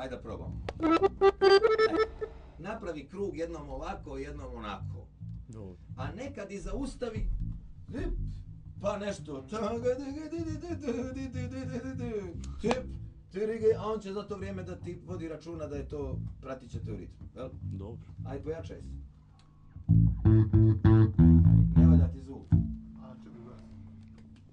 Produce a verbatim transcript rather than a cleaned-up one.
Ajde da probamo. Napravi krug jednom ovako, jednom onako. A nekad i zaustavi, pa nešto, a on će za to vrijeme da ti vodi računa da je to, pratit će te u ritmu. Dobro. Ajde, pojačaj se.